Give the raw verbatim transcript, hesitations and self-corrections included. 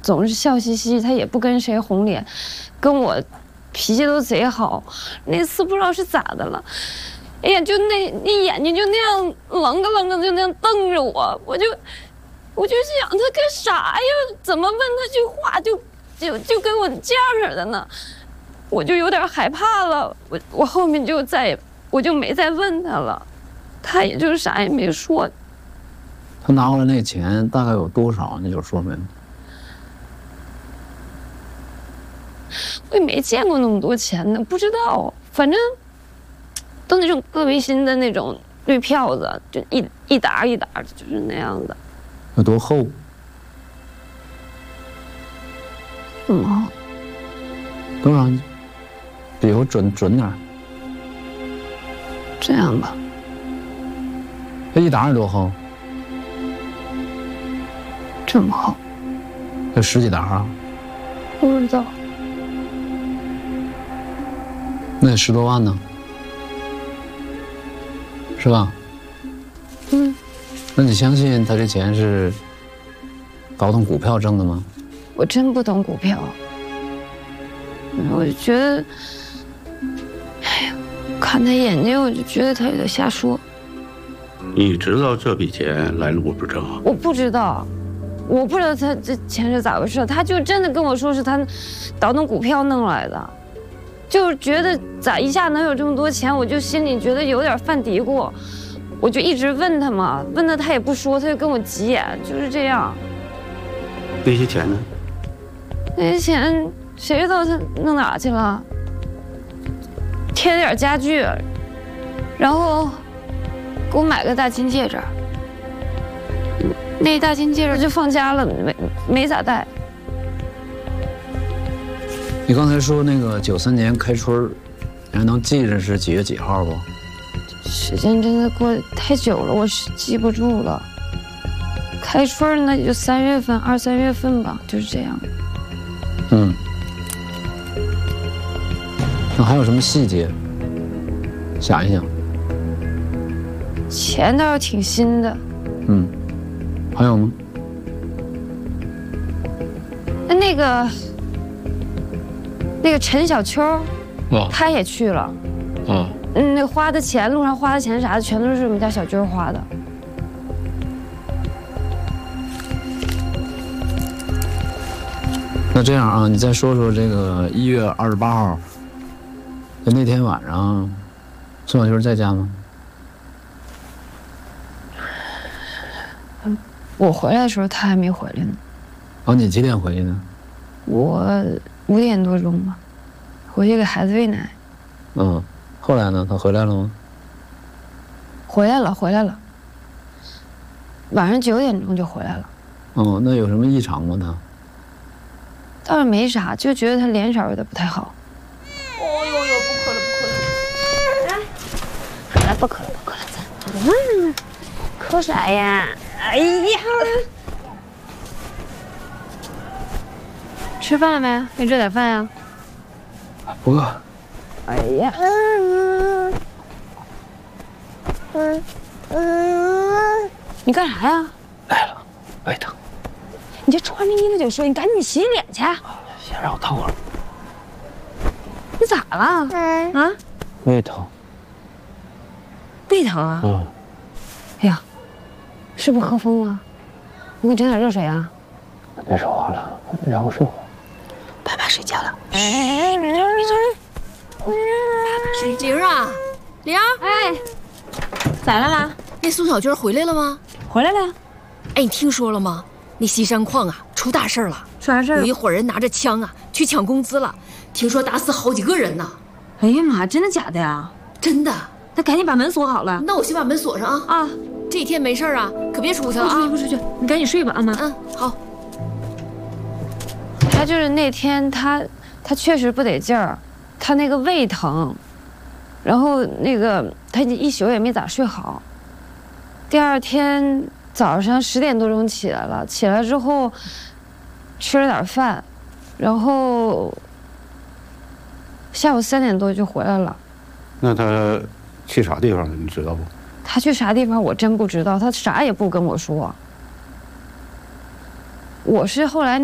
总是笑嘻嘻，他也不跟谁红脸，跟我脾气都贼好。那次不知道是咋的了，哎呀，就那那眼睛就那样愣个愣个就那样瞪着我，我就我就想他干啥呀？怎么问他句话就就就跟我这样似的呢？我就有点害怕了，我我后面就再也我就没再问他了，他也就啥也没说。 他拿回来那钱大概有多少？你就说没了。 我也没见过那么多钱呢，不知道，反正都那种个别心的那种绿票子，就一一沓一沓的，就是那样的。 有多厚？ 这么厚？ 多少？比我准准点。 这样吧。 这一沓有多厚？ 这么厚？ 有十几沓啊？ 不知道。 那得十多万呢，是吧？ 嗯。 那你相信他这钱是倒腾股票挣的吗？ 我真不懂股票，我就觉得，哎呀，看他眼睛，我就觉得他有点瞎说。 你知道这笔钱来路不正啊？ 我不知道，我不知道他这钱是咋回事，他就真的跟我说是他倒腾股票弄来的。就是觉得咋一下能有这么多钱，我就心里觉得有点犯嘀咕，我就一直问他嘛，问他他也不说，他就跟我急眼，就是这样。 那些钱呢？ 那些钱谁知道他弄哪去了？贴了点家具，然后给我买个大金戒指，那大金戒指就放家了，没没咋戴。 你刚才说那个九三年开春，你还能记着是几月几号不？ 时间真的过得太久了，我是记不住了。开春那也就三月份、二三月份吧，就是这样。 嗯。那还有什么细节？想一想。 钱倒是挺新的。 嗯。还有吗？ 那那个。那个陈小秋， 哦， 他也去了， 嗯， 嗯，那花的钱，路上花的钱啥的，全都是我们家小军花的。 那这样啊，你再说说这个一月二十八号，就那天晚上，宋小军在家吗？ 我回来的时候，他还没回来呢。 哦，你几点回去的？ 我。五点多钟吧，回去给孩子喂奶。 嗯，后来呢？他回来了吗？ 回来了，回来了。晚上九点钟就回来了。 哦，那有什么异常吗？他倒是没啥，就觉得他脸色有点不太好。 哦呦呦，不渴了，不渴了。来，好了，不渴了，不渴了，咱嗯，渴啥呀？哎呀！ 吃饭了没？给你热点饭呀。 不饿。 哎呀，嗯嗯嗯，你干啥呀？ 来了，胃疼。 你这穿着衣服就说，你赶紧洗脸去。 先让我躺会儿。 你咋了？嗯啊？ 胃疼。 胃疼啊？ 嗯。 哎呀，是不是喝疯了？我给你整点热水啊。 别说话了，让我睡会儿。 爸爸睡觉了。 玲啊，玲， 哎，咋了啦？ 那宋小军回来了吗？ 回来了。 哎，你听说了吗？那西山矿啊，出大事了。 出啥事儿？ 有一伙人拿着枪啊，去抢工资了，听说打死好几个人呢。 哎呀妈，真的假的呀？ 真的。 那赶紧把门锁好了。 那我先把门锁上啊。啊，这几天没事啊，可别出去了啊。 不出去，不出去，你赶紧睡吧，阿妈。 嗯，好。 他就是那天他他确实不得劲儿，他那个胃疼，然后那个他一宿也没咋睡好。第二天早上十点多钟起来了，起来之后吃了点饭，然后下午三点多就回来了。 那他去啥地方了？你知道不？ 他去啥地方我真不知道，他啥也不跟我说。我是后来。